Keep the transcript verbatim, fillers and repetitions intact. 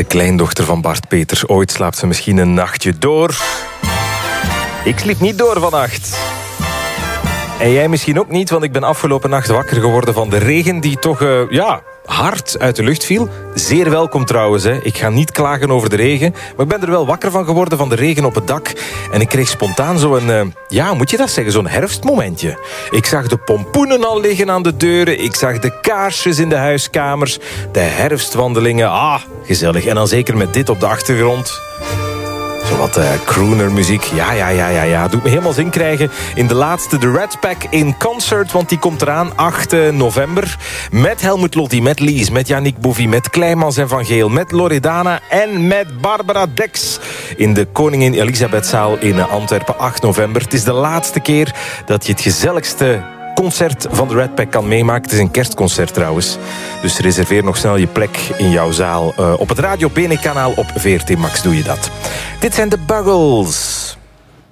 De kleindochter van Bart Peters. Ooit slaapt ze misschien een nachtje door. Ik sliep niet door vannacht. En jij misschien ook niet, want ik ben afgelopen nacht wakker geworden van de regen die toch, uh, ja, hard uit de lucht viel. Zeer welkom trouwens, hè. Ik ga niet klagen over de regen, maar ik ben er wel wakker van geworden van de regen op het dak. En ik kreeg spontaan zo'n, uh, ja, moet je dat zeggen, zo'n herfstmomentje. Ik zag de pompoenen al liggen aan de deuren, ik zag de kaarsjes in de huiskamers, de herfstwandelingen, ah, gezellig. En dan zeker met dit op de achtergrond. Zo wat uh, croonermuziek. Ja, ja, ja, ja, ja. Doet me helemaal zin krijgen in de laatste The Rat Pack in concert. Want die komt eraan, acht november. Met Helmut Lotti, met Lies, met Yannick Bouvy, met Kleimans en Van Geel, met Loredana en met Barbara Dex. In de Koningin Elisabethzaal in Antwerpen, acht november. Het is de laatste keer dat je het gezelligste concert van de Rat Pack kan meemaken. Het is een kerstconcert trouwens. Dus reserveer nog snel je plek in jouw zaal. Uh, op het Radio Bene kanaal op V R T Max doe je dat. Dit zijn de Buggles.